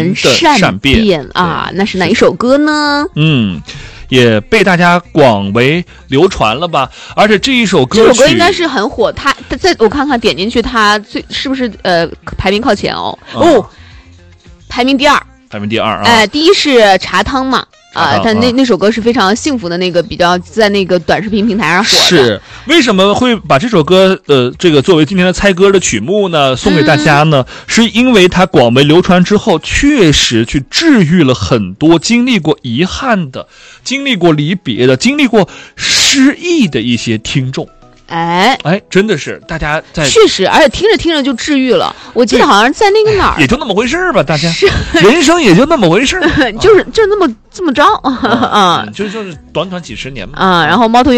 人善变啊，那是哪一首歌呢？ 也被大家广为流传了吧？而且这首歌应该是很火，它在我看看点进去，它是不是排名靠前哦？排名第二啊！第一是茶汤嘛。但那首歌是非常幸福的，那个比较在那个短视频平台上火的。 是为什么会把这首歌这个作为今天的猜歌的曲目呢？送给大家呢？是因为它广为流传之后，确实去治愈了很多经历过遗憾的、经历过离别的、经历过失意的一些听众。真的是大家在确实，而且听着听着就治愈了。我记得好像在那个哪儿， 也就那么回事吧，大家人生也就那么回事， 就是这么着就是短短几十年嘛。 然后猫头鹰